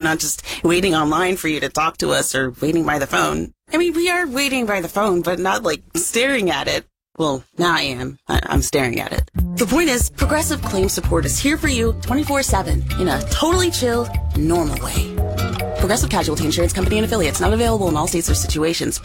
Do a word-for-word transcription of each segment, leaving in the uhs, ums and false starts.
not just waiting online for you to talk to us or waiting by the phone. I mean, we are waiting by the phone, but not like staring at it. Well, now I am. I- I'm staring at it. The point is, Progressive Claim Support is here for you twenty-four seven in a totally chill, normal way. Progressive Casualty Insurance Company and Affiliates, not available in all states or situations.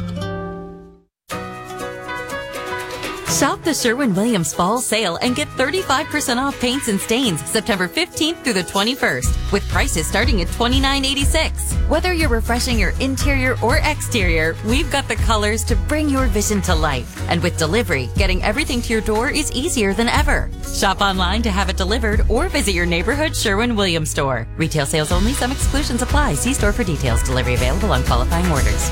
Shop the Sherwin-Williams Fall Sale and get thirty-five percent off paints and stains September fifteenth through the twenty-first, with prices starting at twenty-nine eighty-six. Whether you're refreshing your interior or exterior, we've got the colors to bring your vision to life. And with delivery, getting everything to your door is easier than ever. Shop online to have it delivered or visit your neighborhood Sherwin-Williams store. Retail sales only. Some exclusions apply. See store for details. Delivery available on qualifying orders.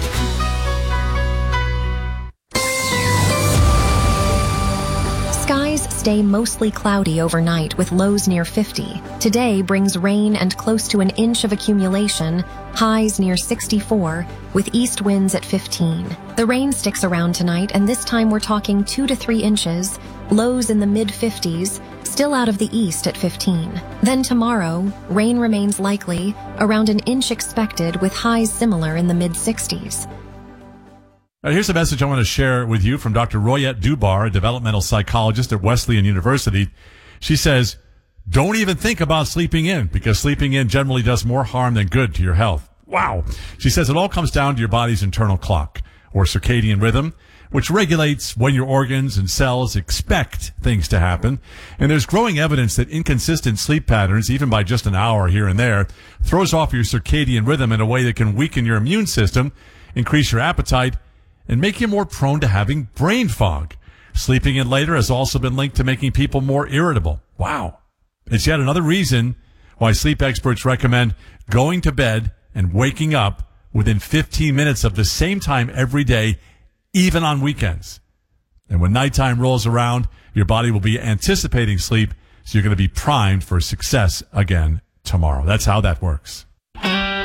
Skies stay mostly cloudy overnight with lows near fifty. Today brings rain and close to an inch of accumulation, highs near sixty-four, with east winds at fifteen. The rain sticks around tonight, and this time we're talking two to three inches, lows in the mid-fifties, still out of the east at fifteen. Then tomorrow, rain remains likely, around an inch expected with highs similar in the mid-sixties. Now, here's a message I want to share with you from Doctor Royette Dubar, a developmental psychologist at Wesleyan University. She says, don't even think about sleeping in, because sleeping in generally does more harm than good to your health. Wow. She says it all comes down to your body's internal clock, or circadian rhythm, which regulates when your organs and cells expect things to happen. And there's growing evidence that inconsistent sleep patterns, even by just an hour here and there, throws off your circadian rhythm in a way that can weaken your immune system, increase your appetite, and make you more prone to having brain fog. Sleeping in later has also been linked to making people more irritable. Wow. It's yet another reason why sleep experts recommend going to bed and waking up within fifteen minutes of the same time every day, even on weekends. And when nighttime rolls around, your body will be anticipating sleep, so you're going to be primed for success again tomorrow. That's how that works.